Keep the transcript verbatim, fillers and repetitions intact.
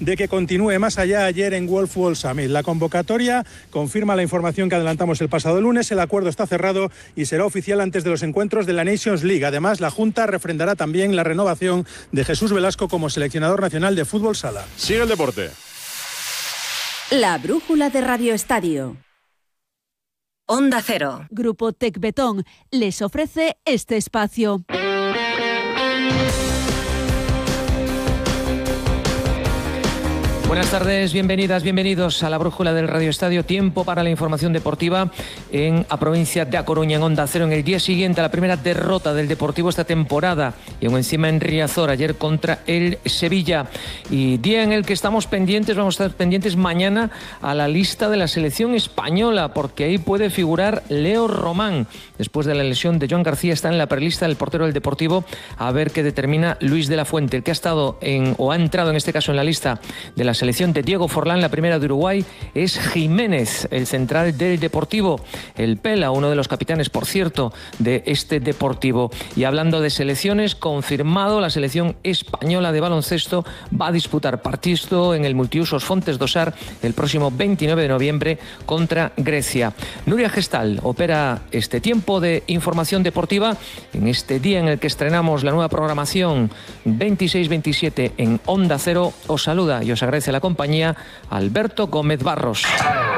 de que continúe más allá ayer en World Football Summit. La convocatoria confirma la información que adelantamos el pasado lunes. El acuerdo está cerrado y será oficial antes de los encuentros de la Nations League. Además, la Junta refrendará también la renovación de Jesús Velasco como seleccionador nacional de fútbol sala. Sigue el deporte. La brújula de Radio Estadio. Onda Cero. Grupo Tecbetón les ofrece este espacio. Buenas tardes, bienvenidas, bienvenidos a la brújula del Radio Estadio. Tiempo para la información deportiva en a provincia de A Coruña, en Onda Cero, en el día siguiente a la primera derrota del Deportivo esta temporada, y aún encima en Riazor, ayer contra el Sevilla. Y día en el que estamos pendientes, vamos a estar pendientes mañana a la lista de la selección española, porque ahí puede figurar Leo Román. Después de la lesión de Joan García, está en la prelista del portero del Deportivo, a ver qué determina Luis de la Fuente. El que ha estado en, o ha entrado en este caso en la lista de la selección de Diego Forlán, la primera de Uruguay, es Jiménez, el central del Deportivo, el Pela, uno de los capitanes, por cierto, de este Deportivo. Y hablando de selecciones, confirmado, la selección española de baloncesto va a disputar partido en el multiusos Fontes do Sar el próximo veintinueve de noviembre contra Grecia. Nuria Gestal opera este tiempo de información deportiva en este día en el que estrenamos la nueva programación veintiséis veintisiete en Onda Cero. Os saluda y os agradece la compañía Alberto Gómez Barros.